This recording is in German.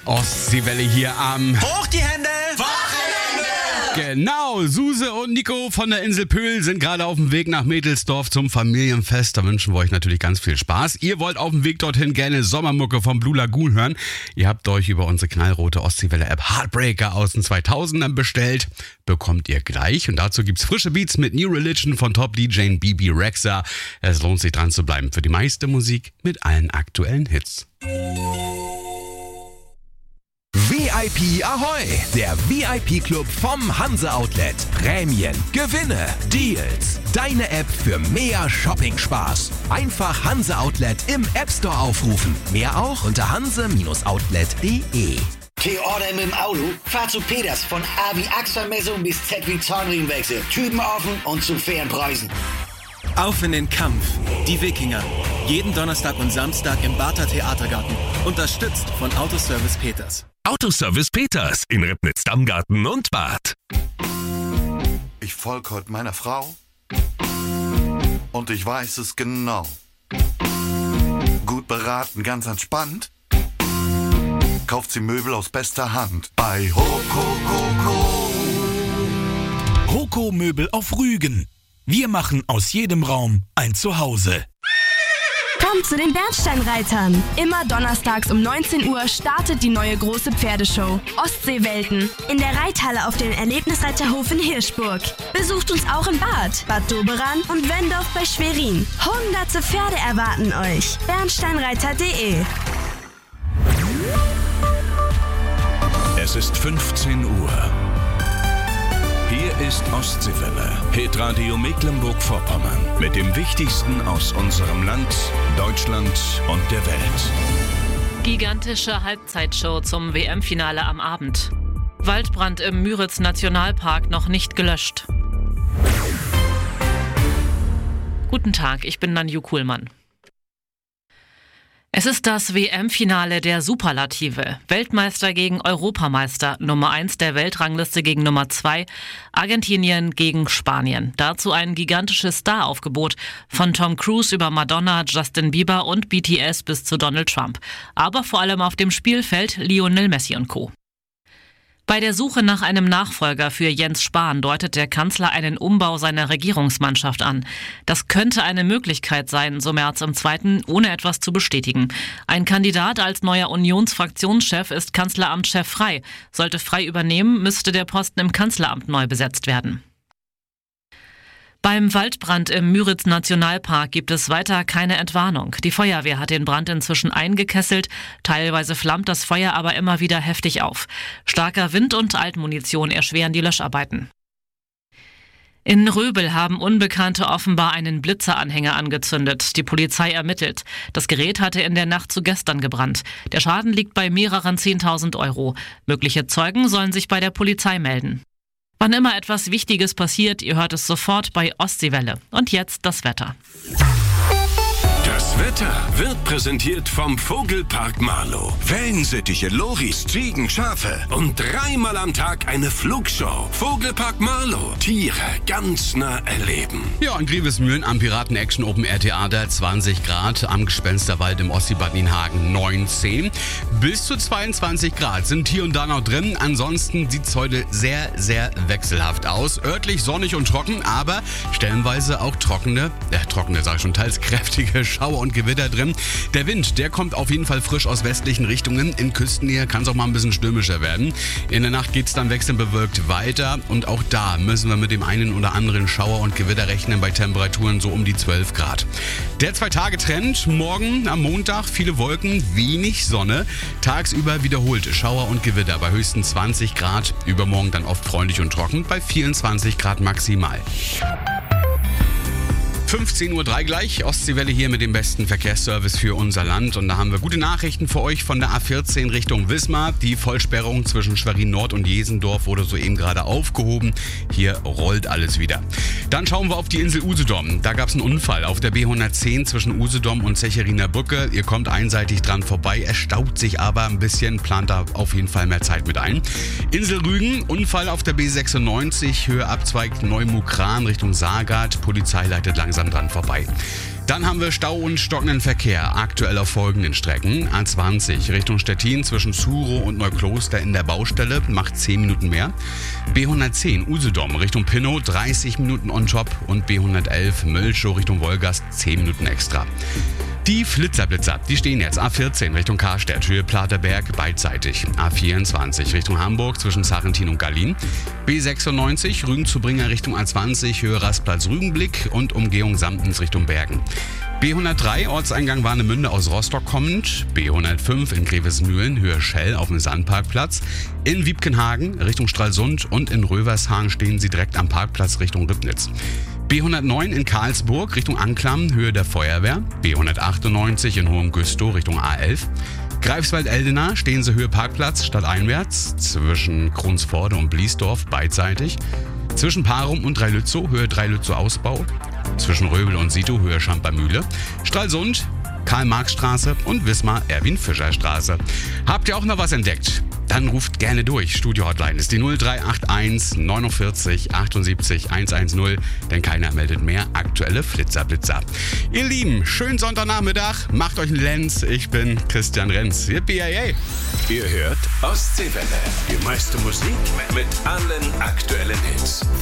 Ostseewelle hier am Hoch die Hände! Genau, Suse und Nico von der Insel Pöhl sind gerade auf dem Weg nach Mädelsdorf zum Familienfest. Da wünschen wir euch natürlich ganz viel Spaß. Ihr wollt auf dem Weg dorthin gerne Sommermucke vom Blue Lagoon hören. Ihr habt euch über unsere knallrote Ostseewelle-App Heartbreaker aus den 2000ern bestellt. Bekommt ihr gleich. Und dazu gibt's frische Beats mit New Religion von Top-DJ Bibi Rexha. Es lohnt sich dran zu bleiben für die meiste Musik mit allen aktuellen Hits. VIP Ahoi, der VIP-Club vom Hanse Outlet. Prämien, Gewinne, Deals. Deine App für mehr Shopping-Spaß. Einfach Hanse Outlet im App Store aufrufen. Mehr auch unter hanse-outlet.de. T-Order mit dem Auto? Fahr zu Peters von A wie Achselmessung bis Z wie Zahnriemenwechsel. Typen offen und zu fairen Preisen. Auf in den Kampf. Die Wikinger. Jeden Donnerstag und Samstag im Barther Theatergarten. Unterstützt von Autoservice Peters. Autoservice Peters in Ribnitz-Dammgarten und Bad. Ich folge heute meiner Frau und ich weiß es genau. Gut beraten, ganz entspannt, kauft sie Möbel aus bester Hand bei Hoko. Hoko Möbel auf Rügen. Wir machen aus jedem Raum ein Zuhause. Kommt zu den Bernsteinreitern. Immer donnerstags um 19 Uhr startet die neue große Pferdeshow Ostseewelten in der Reithalle auf dem Erlebnisreiterhof in Hirschburg. Besucht uns auch in Bad Doberan und Wendorf bei Schwerin. Hunderte Pferde erwarten euch. Bernsteinreiter.de. Es ist 15 Uhr. Hier ist Ostseewelle, Hitradio Mecklenburg-Vorpommern mit dem Wichtigsten aus unserem Land, Deutschland und der Welt. Gigantische Halbzeitshow zum WM-Finale am Abend. Waldbrand im Müritz-Nationalpark noch nicht gelöscht. Guten Tag, ich bin Nanju Kuhlmann. Es ist das WM-Finale der Superlative. Weltmeister gegen Europameister, Nummer 1 der Weltrangliste gegen Nummer 2, Argentinien gegen Spanien. Dazu ein gigantisches Staraufgebot von Tom Cruise über Madonna, Justin Bieber und BTS bis zu Donald Trump. Aber vor allem auf dem Spielfeld Lionel Messi und Co. Bei der Suche nach einem Nachfolger für Jens Spahn deutet der Kanzler einen Umbau seiner Regierungsmannschaft an. Das könnte eine Möglichkeit sein, so Merz im Zweiten, ohne etwas zu bestätigen. Ein Kandidat als neuer Unionsfraktionschef ist Kanzleramtschef Frey. Sollte Frey übernehmen, müsste der Posten im Kanzleramt neu besetzt werden. Beim Waldbrand im Müritz-Nationalpark gibt es weiter keine Entwarnung. Die Feuerwehr hat den Brand inzwischen eingekesselt. Teilweise flammt das Feuer aber immer wieder heftig auf. Starker Wind und Altmunition erschweren die Löscharbeiten. In Röbel haben Unbekannte offenbar einen Blitzeranhänger angezündet. Die Polizei ermittelt. Das Gerät hatte in der Nacht zu gestern gebrannt. Der Schaden liegt bei mehreren 10.000 €. Mögliche Zeugen sollen sich bei der Polizei melden. Wann immer etwas Wichtiges passiert, ihr hört es sofort bei Ostseewelle. Und jetzt das Wetter. Das Wetter wird präsentiert vom Vogelpark Marlow. Wellensittiche, Loris, Ziegen, Schafe und 3-mal am Tag eine Flugshow. Vogelpark Marlow. Tiere ganz nah erleben. Ja, in Grevesmühlen am Piraten-Action Open Air Theater 20 Grad, am Gespensterwald im Ostseebad Nienhagen 19. Bis zu 22 Grad sind hier und da noch drin. Ansonsten sieht es heute sehr, sehr wechselhaft aus. Örtlich sonnig und trocken, aber stellenweise auch trockene, sag ich schon, teils kräftige Schauer und Gewitter drin. Der Wind, der kommt auf jeden Fall frisch aus westlichen Richtungen. In Küstennähe kann es auch mal ein bisschen stürmischer werden. In der Nacht geht es dann wechselnd bewölkt weiter und auch da müssen wir mit dem einen oder anderen Schauer und Gewitter rechnen bei Temperaturen so um die 12 Grad. Der 2-Tage-Trend, morgen am Montag viele Wolken, wenig Sonne. Tagsüber wiederholt Schauer und Gewitter bei höchstens 20 Grad. Übermorgen dann oft freundlich und trocken bei 24 Grad maximal. 15:03 Uhr gleich, Ostseewelle hier mit dem besten Verkehrsservice für unser Land. Und da haben wir gute Nachrichten für euch von der A14 Richtung Wismar. Die Vollsperrung zwischen Schwerin Nord und Jesendorf wurde soeben gerade aufgehoben. Hier rollt alles wieder. Dann schauen wir auf die Insel Usedom. Da gab es einen Unfall auf der B110 zwischen Usedom und Zecheriner Brücke. Ihr kommt einseitig dran vorbei, es staut sich aber ein bisschen, plant da auf jeden Fall mehr Zeit mit ein. Insel Rügen, Unfall auf der B96, Höhe Abzweig Neumukran Richtung Saargard. Polizei leitet langsam dran vorbei. Dann haben wir Stau und stockenden Verkehr, aktuell auf folgenden Strecken. A20 Richtung Stettin zwischen Zuro und Neukloster in der Baustelle, macht 10 Minuten mehr. B110 Usedom Richtung Pinnow, 30 Minuten on top. Und B111 Mölschow Richtung Wolgast, 10 Minuten extra. Die Flitzerblitzer, die stehen jetzt A14 Richtung Karstedt, Höhe Platerberg, beidseitig. A24 Richtung Hamburg zwischen Sarrentin und Gallien. B96 Rügen zu Bringer Richtung A20, Höhe Rastplatz Rügenblick und Umgehung Samtens Richtung Bergen. B103 Ortseingang Warnemünde aus Rostock kommend. B105 in Grevesmühlen, Höhe Schell auf dem Sandparkplatz. In Wiebkenhagen Richtung Stralsund und in Rövershagen stehen sie direkt am Parkplatz Richtung Ribnitz. B109 in Karlsburg Richtung Anklam, Höhe der Feuerwehr. B198 in Hohem Güstrow Richtung A11. Greifswald-Eldena stehen sie Höhe Parkplatz stadteinwärts zwischen Krunsforde und Bliesdorf beidseitig. Zwischen Parum und Dreilützow Höhe Dreilützow Ausbau. Zwischen Röbel und Sito Höhe Schampermühle. Stralsund, Karl-Marx-Straße und Wismar Erwin-Fischer-Straße. Habt ihr auch noch was entdeckt? Dann ruft gerne durch. Studio-Hotline ist die 0381 49 78 110, denn keiner meldet mehr aktuelle Flitzerblitzer. Ihr Lieben, schönen Sonntagnachmittag, macht euch einen Lenz. Ich bin Christian Renz. Yippie. Ihr hört Ostseewelle. Die meiste Musik mit allen aktuellen Hits.